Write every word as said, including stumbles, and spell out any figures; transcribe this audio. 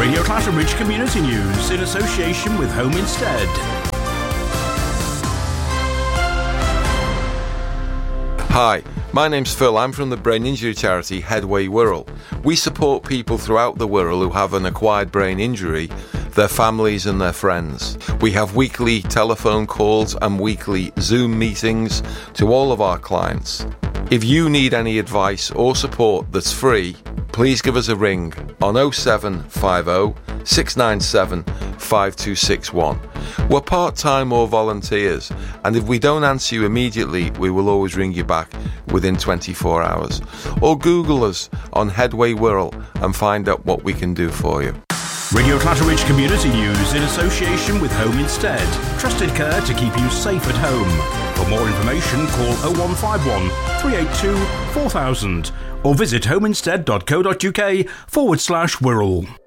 Radio Clatterbridge Community News in association with Home Instead. Hi, my name's Phil. I'm from the brain injury charity Headway Wirral. We support people throughout the Wirral who have an acquired brain injury, their families and their friends. We have weekly telephone calls and weekly Zoom meetings to all of our clients. If you need any advice or support that's free, please give us a ring on oh seven five oh, six nine seven, five two six one. We're part-time or volunteers, and if we don't answer you immediately, we will always ring you back within twenty-four hours. Or Google us on Headway Wirral and find out what we can do for you. Radio Clatterbridge Community News in association with Home Instead. Trusted care to keep you safe at home. For more information, call oh one five one, three eight two, four thousand or visit homeinstead.co.uk forward slash Wirral.